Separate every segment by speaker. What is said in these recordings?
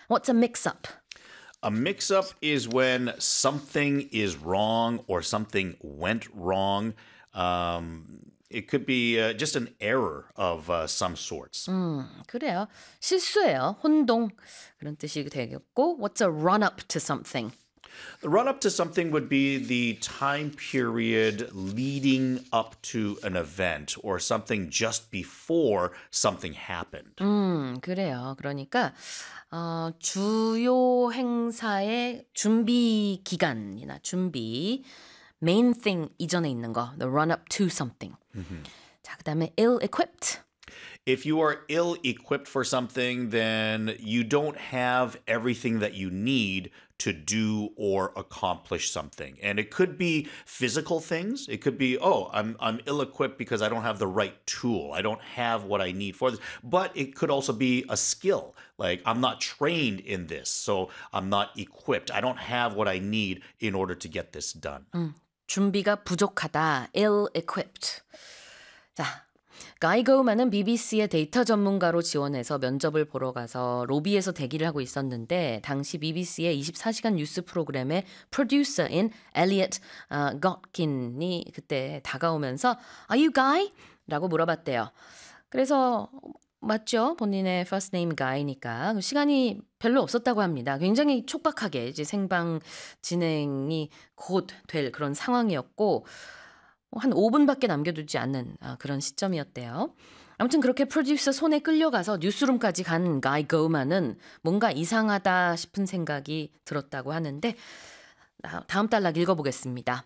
Speaker 1: What's a mix-up?
Speaker 2: A mix-up is when something is wrong or something went wrong. It could be just an error of some sorts.
Speaker 1: 그래요. 실수예요. 혼동. 그런 뜻이 되겠고, what's a run-up to something?
Speaker 2: The run-up to something would be the time period leading up to an event or something just before something happened.
Speaker 1: 그래요. 그러니까 주요 행사의 준비 기간이나 준비 main thing 이전에 있는 거, the run-up to something. 자, 그다음에 ill-equipped.
Speaker 2: If you are ill-equipped for something, then you don't have everything that you need to do or accomplish something. And it could be physical things. It could be, I'm ill-equipped because I don't have the right tool. I don't have what I need for this. But it could also be a skill. Like, I'm not trained in this, so I'm not equipped. I don't have what I need in order to get this done.
Speaker 1: 준비가 부족하다. ill-equipped. 자, 가이 거우만은 BBC의 데이터 전문가로 지원해서 면접을 보러 가서 로비에서 대기를 하고 있었는데 당시 BBC의 24시간 뉴스 프로그램의 프로듀서인 엘리엇 것킨이 그때 다가오면서 Are you Guy? 라고 물어봤대요. 그래서 맞죠? 본인의 first name Guy니까 시간이 별로 없었다고 합니다. 굉장히 촉박하게 이제 생방 진행이 곧 될 그런 상황이었고 한 5분밖에 남겨두지 않는 그런 시점이었대요. 아무튼 그렇게 프로듀서 손에 끌려가서 뉴스룸까지 간 가이 거우만은 뭔가 이상하다 싶은 생각이 들었다고 하는데 다음 단락 읽어보겠습니다.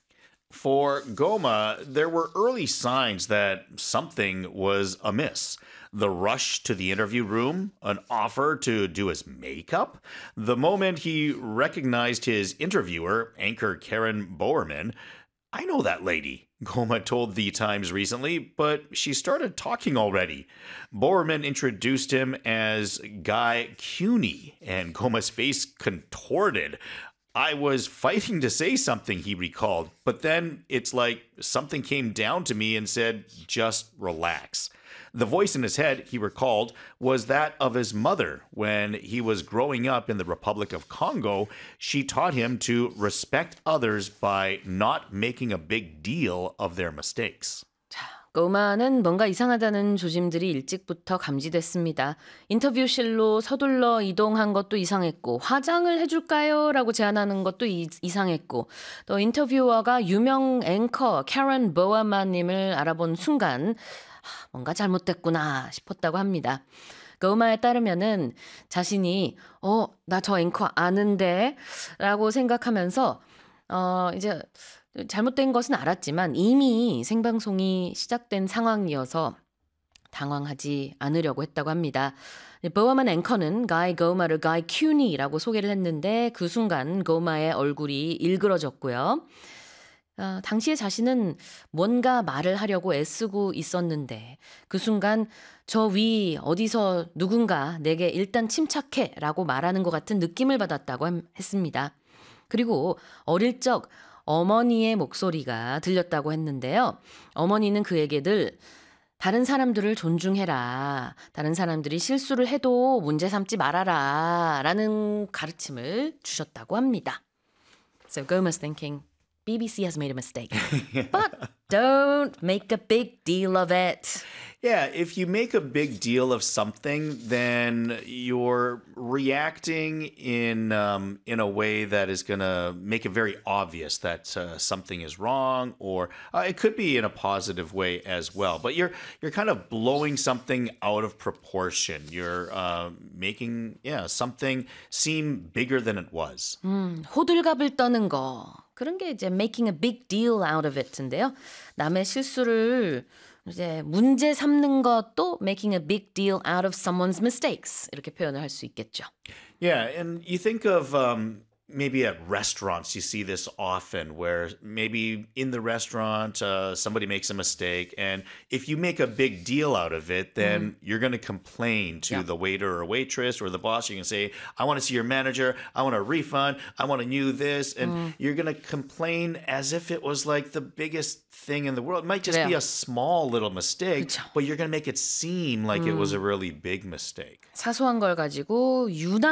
Speaker 2: For Goma, there were early signs that something was amiss. The rush to the interview room, an offer to do his makeup. The moment he recognized his interviewer, anchor Karen Bowerman, I know that lady, Goma told The Times recently, but she started talking already. Bowerman introduced him as Guy Cuny, and Goma's face contorted. I was fighting to say something, he recalled, but then it's like something came down to me and said, just relax. The voice in his head, he recalled, was that of his mother. When he was growing up in the Republic of Congo, she taught him to respect others by not making a big deal of their mistakes.
Speaker 1: 거우만은 뭔가 이상하다는 조짐들이 일찍부터 감지됐습니다. 인터뷰실로 서둘러 이동한 것도 이상했고 화장을 해줄까요? 라고 제안하는 것도 이상했고 또 인터뷰어가 유명 앵커 캐런 보아만님을 알아본 순간 뭔가 잘못됐구나 싶었다고 합니다. 거우마에 따르면은 자신이 나 저 앵커 아는데 라고 생각하면서 이제 잘못된 것은 알았지만 이미 생방송이 시작된 상황이어서 당황하지 않으려고 했다고 합니다. 보아만 앵커는 가이 거우마를 가이 큐니라고 소개를 했는데 그 순간 거우마의 얼굴이 일그러졌고요. 당시에 자신은 뭔가 말을 하려고 애쓰고 있었는데 그 순간 저 위 어디서 누군가 내게 일단 침착해 라고 말하는 것 같은 느낌을 받았다고 했습니다. 그리고 어릴 적 어머니의 목소리가 들렸다고 했는데요. 어머니는 그에게 늘 다른 사람들을 존중해라. 다른 사람들이 실수를 해도 문제 삼지 말아라. 라는 가르침을 주셨다고 합니다. So Goma's thinking, BBC has made a mistake. But don't make a big deal of it.
Speaker 2: Yeah, if you make a big deal of something, then you're reacting in a way that is going to make it very obvious that something is wrong, or it could be in a positive way as well. But you're kind of blowing something out of proportion. You're making something seem bigger than it was.
Speaker 1: 호들갑을 떠는 거. 그런 게 이제 making a big deal out of it인데요. 남의 실수를 이제 문제 삼는 것도 making a big deal out of someone's mistakes 이렇게 표현을 할 수 있겠죠.
Speaker 2: Yeah, and you think of maybe at restaurants, you see this often where maybe in the restaurant, somebody makes a mistake. And if you make a big deal out of it, then you're going to complain to the waiter or waitress or the boss. You can say, I want to see your manager. I want a refund. I want to new this. And you're going to complain as if it was like the biggest thing in the world. It might just be a small little mistake,
Speaker 1: 그쵸.
Speaker 2: but you're going to make it seem like it was a really big mistake.
Speaker 1: 사소한 걸 가지고 유난